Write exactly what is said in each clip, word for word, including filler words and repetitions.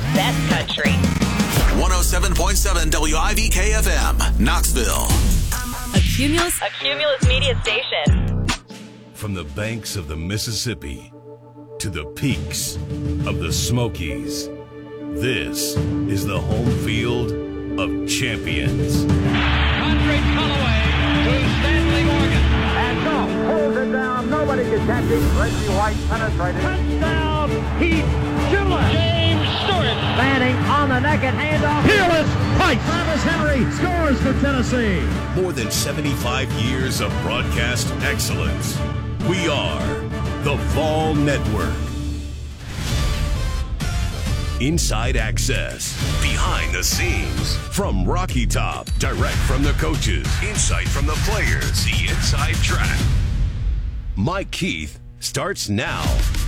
best country. one oh seven point seven W I V K F M, Knoxville. A Cumulus, a Cumulus media station. From the banks of the Mississippi to the peaks of the Smokies, this is the home field of champions. Andre Callaway to Stanley Morgan. And so, pulls it down. Nobody can catch him. Reggie White penetrated. Touchdown, Heath Gillett. James Stewart. Manning on the naked handoff. Peerless Price. Travis Henry scores for Tennessee. More than seventy-five years of broadcast excellence. We are the Vol Network. Inside access, behind the scenes, from Rocky Top, direct from the coaches, insight from the players, the inside track. Mike Keith starts now.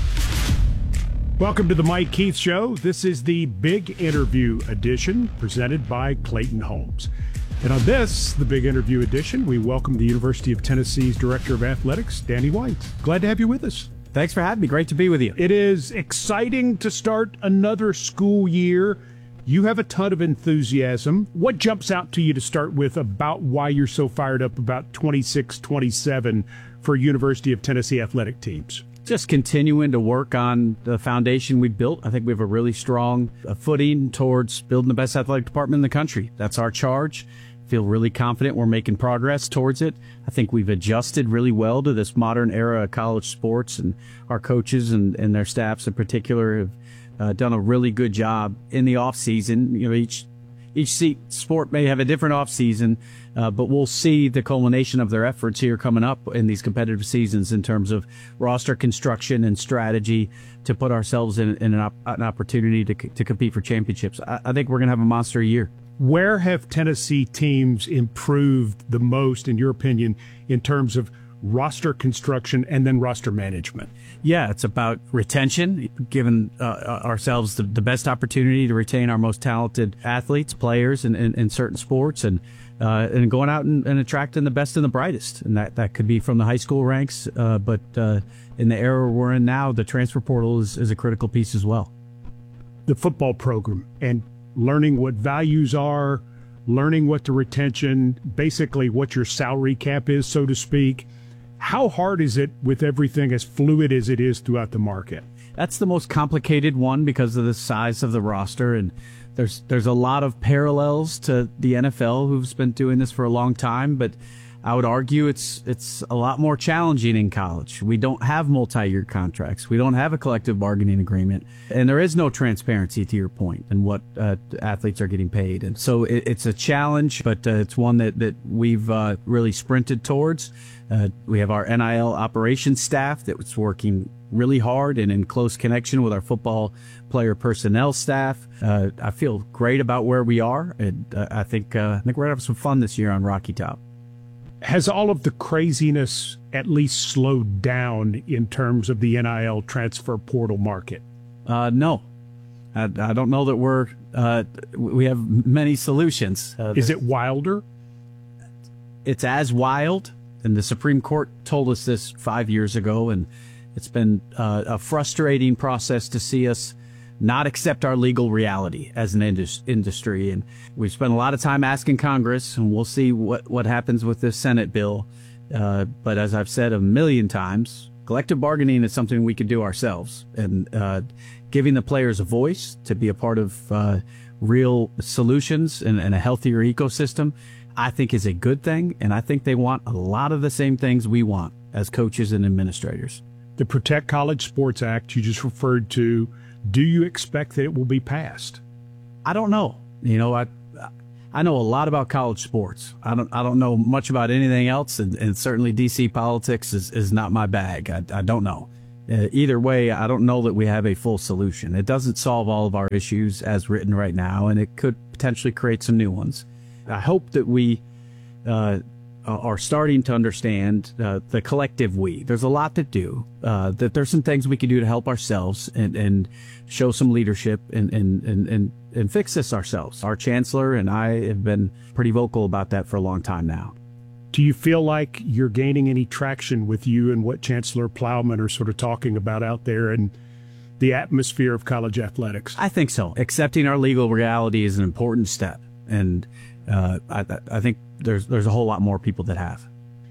Welcome to the Mike Keith Show. This is the Big Interview edition presented by Clayton Homes. And on this, the Big Interview edition, we welcome the University of Tennessee's Director of Athletics, Danny White. Glad to have you with us. Thanks for having me. Great to be with you. It is exciting to start another school year. You have a ton of enthusiasm. What jumps out to you to start with about why you're so fired up about twenty-six twenty-seven for University of Tennessee athletic teams? Just continuing to work on the foundation we built. I think we have a really strong uh, footing towards building the best athletic department in the country. That's our charge. Feel really confident we're making progress towards it. I think we've adjusted really well to this modern era of college sports, and our coaches and, and their staffs in particular have uh, done a really good job in the off season. You know, each each seat, sport may have a different off season, uh, but we'll see the culmination of their efforts here coming up in these competitive seasons in terms of roster construction and strategy to put ourselves in, in an, op- an opportunity to to compete for championships. I, I think we're going to have a monster year. Where have Tennessee teams improved the most, in your opinion, in terms of roster construction and then roster management? Yeah, it's about retention, giving uh, ourselves the, the best opportunity to retain our most talented athletes, players in, in, in certain sports, and uh, and going out and, and attracting the best and the brightest. And that, that could be from the high school ranks, uh, but uh, in the era we're in now, the transfer portal is, is a critical piece as well. The football program and learning what values are, learning what the retention, basically what your salary cap is, so to speak. How hard is it with everything as fluid as it is throughout the market? That's the most complicated one because of the size of the roster, and there's there's a lot of parallels to the N F L, who's been doing this for a long time, but I would argue it's it's a lot more challenging in college. We don't have multi-year contracts. We don't have a collective bargaining agreement. And there is no transparency, to your point, in what uh, athletes are getting paid. And so it, it's a challenge, but uh, it's one that, that we've uh, really sprinted towards. Uh, we have our N I L operations staff that's working really hard and in close connection with our football player personnel staff. Uh, I feel great about where we are, and uh, I think uh, I think we're going to have some fun this year on Rocky Top. Has all of the craziness at least slowed down in terms of the N I L transfer portal market? Uh, no. I, I don't know that we're uh, we have many solutions. Uh, Is it wilder? It's as wild, and the Supreme Court told us this five years ago, and it's been uh, a frustrating process to see us not accept our legal reality as an indus- industry. And we've spent a lot of time asking Congress, and we'll see what, what happens with this Senate bill. Uh, but as I've said a million times, collective bargaining is something we can do ourselves. And uh, giving the players a voice to be a part of uh, real solutions and, and a healthier ecosystem, I think is a good thing. And I think they want a lot of the same things we want as coaches and administrators. The Protect College Sports Act you just referred to, do you expect that it will be passed? I don't know. You know, I I know a lot about college sports. I don't I don't know much about anything else, and, and certainly D C politics is, is not my bag. I, I don't know. Uh, either way, I don't know that we have a full solution. It doesn't solve all of our issues as written right now, and it could potentially create some new ones. I hope that we uh, are starting to understand uh, the collective we. There's a lot to do. Uh, that there's some things we can do to help ourselves and, and show some leadership and, and, and, and, and fix this ourselves. Our chancellor and I have been pretty vocal about that for a long time now. Do you feel like you're gaining any traction with you and what Chancellor Plowman are sort of talking about out there? And the atmosphere of college athletics? I think so. Accepting our legal reality is an important step, and uh, I, I think there's there's a whole lot more people that have.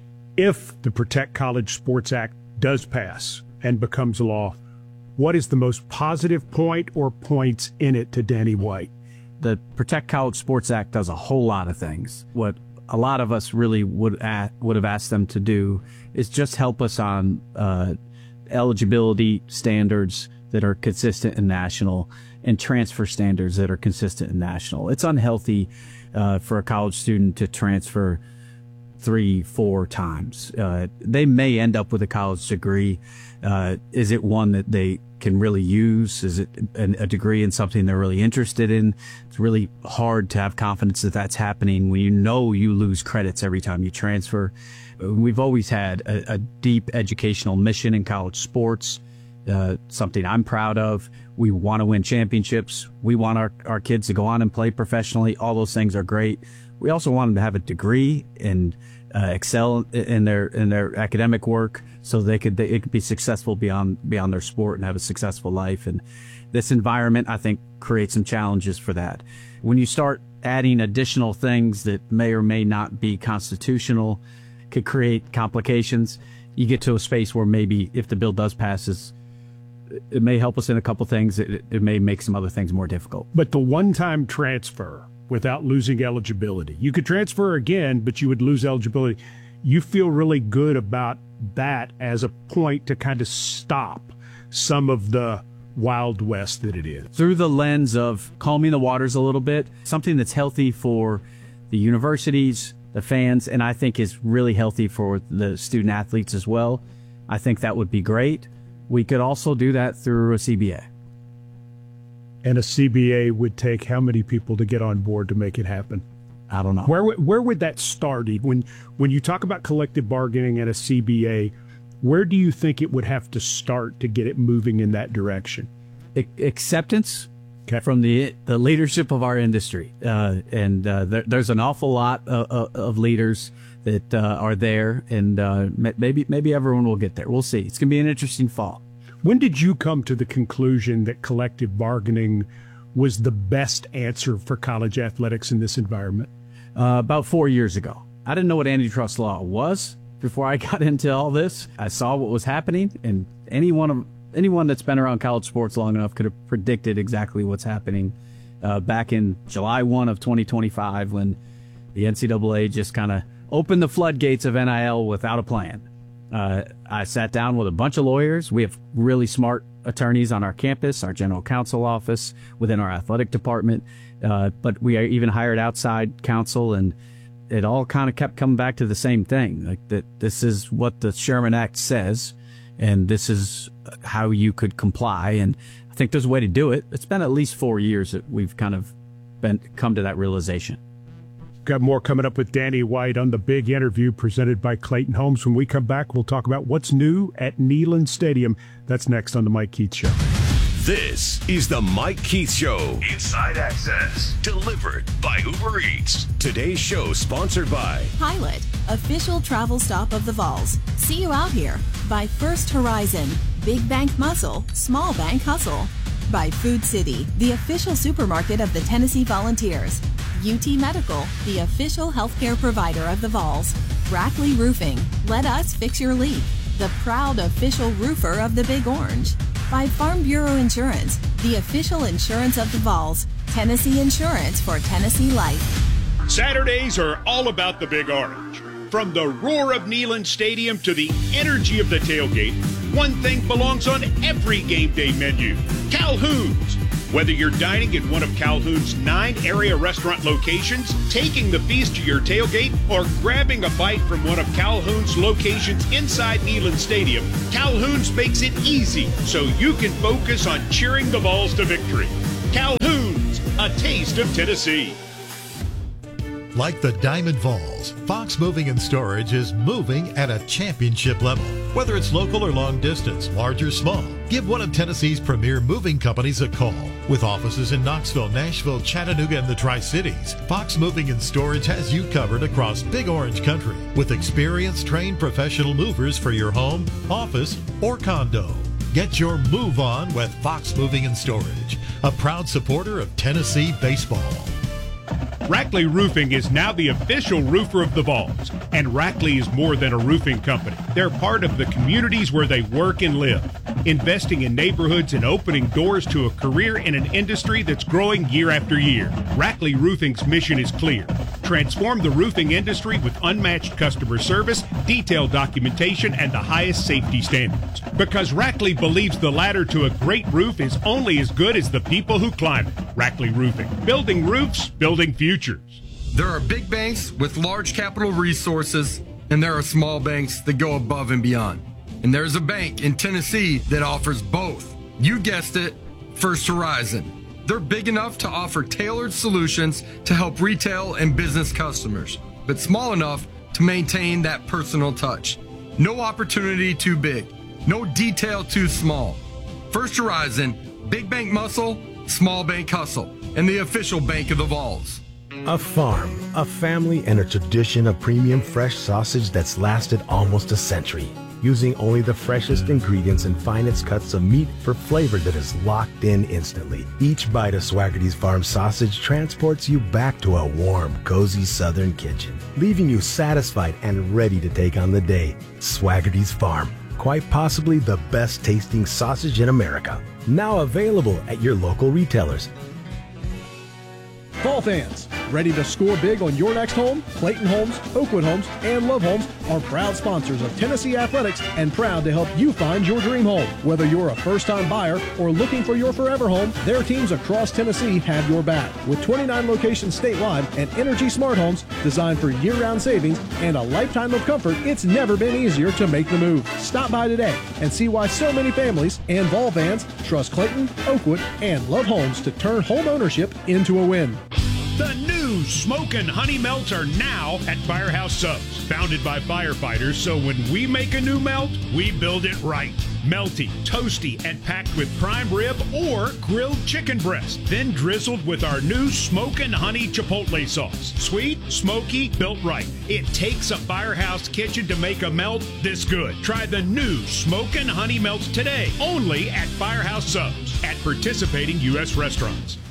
If the Protect College Sports Act does pass and becomes law, what is the most positive point or points in it to Danny White? The Protect College Sports Act does a whole lot of things. What a lot of us really would a- would have asked them to do is just help us on uh, eligibility standards that are consistent and national, and transfer standards that are consistent and national. It's unhealthy uh, for a college student to transfer three, four times. Uh, they may end up with a college degree. Uh, is it one that they can really use? Is it a, a degree in something they're really interested in? It's really hard to have confidence that that's happening when you know you lose credits every time you transfer. We've always had a, a deep educational mission in college sports. Uh, something I'm proud of. We want to win championships. We want our, our kids to go on and play professionally. All those things are great. We also want them to have a degree and uh, excel in their in their academic work, so they could they it could be successful beyond beyond their sport and have a successful life. And this environment, I think, creates some challenges for that. When you start adding additional things that may or may not be constitutional, could create complications. You get to a space where maybe if the bill does pass, is it may help us in a couple things. It, it may make some other things more difficult. But the one-time transfer without losing eligibility, you could transfer again, but you would lose eligibility. You feel really good about that as a point to kind of stop some of the Wild West that it is. Through the lens of calming the waters a little bit, something that's healthy for the universities, the fans, and I think is really healthy for the student athletes as well. I think that would be great. We could also do that through a C B A. And a C B A would take how many people to get on board to make it happen? I don't know. Where where would that start? When when you talk about collective bargaining and a C B A, where do you think it would have to start to get it moving in that direction? Acceptance okay. from the the leadership of our industry, uh, and uh, there, there's an awful lot of, of leaders that uh, are there, and uh, maybe maybe everyone will get there. We'll see. It's going to be an interesting fall. When did you come to the conclusion that collective bargaining was the best answer for college athletics in this environment? Uh, about four years ago. I didn't know what antitrust law was before I got into all this. I saw what was happening, and anyone of anyone that's been around college sports long enough could have predicted exactly what's happening uh, back in July first of twenty twenty-five when the N C double A just kind of opened the floodgates of N I L without a plan. Uh, I sat down with a bunch of lawyers. We have really smart attorneys on our campus, our general counsel office, within our athletic department. Uh, but we even hired outside counsel, and it all kind of kept coming back to the same thing. Like that, this is what the Sherman Act says, and this is how you could comply. And I think there's a way to do it. It's been at least four years that we've kind of been come to that realization. Got more coming up with Danny White on the big interview presented by Clayton Homes. When we come back, we'll talk about what's new at Neyland Stadium. That's next on the Mike Keith Show. This is the Mike Keith Show. Inside Access. Delivered by Uber Eats. Today's show sponsored by Pilot, official travel stop of the Vols. See you out here. By First Horizon, Big Bank Muscle, Small Bank Hustle. By Food City, the official supermarket of the Tennessee Volunteers. U T Medical, the official healthcare provider of the Vols. Brackley Roofing, let us fix your leak. The proud official roofer of the Big Orange. By Farm Bureau Insurance, the official insurance of the Vols. Tennessee Insurance for Tennessee Life. Saturdays are all about the Big Orange. From the roar of Neyland Stadium to the energy of the tailgate, one thing belongs on every game day menu: Calhoun's. Whether you're dining at one of Calhoun's nine area restaurant locations, taking the feast to your tailgate, or grabbing a bite from one of Calhoun's locations inside Neyland Stadium, Calhoun's makes it easy so you can focus on cheering the Vols to victory. Calhoun's, a taste of Tennessee. Like the Diamond Vols, Fox Moving and Storage is moving at a championship level. Whether it's local or long distance, large or small, give one of Tennessee's premier moving companies a call. With offices in Knoxville, Nashville, Chattanooga, and the Tri-Cities, Fox Moving and Storage has you covered across Big Orange country with experienced, trained professional movers for your home, office, or condo. Get your move on with Fox Moving and Storage, a proud supporter of Tennessee baseball. Rackley Roofing is now the official roofer of the Vols, and Rackley is more than a roofing company. They're part of the communities where they work and live, investing in neighborhoods and opening doors to a career in an industry that's growing year after year. Rackley Roofing's mission is clear: transform the roofing industry with unmatched customer service, detailed documentation, and the highest safety standards. Because Rackley believes the ladder to a great roof is only as good as the people who climb it. Rackley Roofing, building roofs, building futures. There are big banks with large capital resources, and there are small banks that go above and beyond. And there's a bank in Tennessee that offers both. You guessed it, First Horizon. They're big enough to offer tailored solutions to help retail and business customers, but small enough to maintain that personal touch. No opportunity too big, no detail too small. First Horizon, big bank muscle, small bank hustle, and the official bank of the Vols. A farm, a family, and a tradition of premium fresh sausage that's lasted almost a century. Using only the freshest ingredients and finest cuts of meat for flavor that is locked in instantly. Each bite of Swaggerty's Farm sausage transports you back to a warm, cozy southern kitchen, leaving you satisfied and ready to take on the day. Swaggerty's Farm, quite possibly the best tasting sausage in America. Now available at your local retailers. Fall fans, ready to score big on your next home? Clayton Homes, Oakwood Homes, and Love Homes are proud sponsors of Tennessee Athletics and proud to help you find your dream home. Whether you're a first-time buyer or looking for your forever home, their teams across Tennessee have your back. With twenty-nine locations statewide and Energy Smart Homes designed for year-round savings and a lifetime of comfort, it's never been easier to make the move. Stop by today and see why so many families and Vol fans trust Clayton, Oakwood, and Love Homes to turn home ownership into a win. The new Smokin' Honey Melts are now at Firehouse Subs. Founded by firefighters, so when we make a new melt, we build it right. Melty, toasty, and packed with prime rib or grilled chicken breast. Then drizzled with our new Smokin' Honey Chipotle sauce. Sweet, smoky, built right. It takes a Firehouse kitchen to make a melt this good. Try the new Smokin' Honey Melts today, only at Firehouse Subs at participating U S restaurants.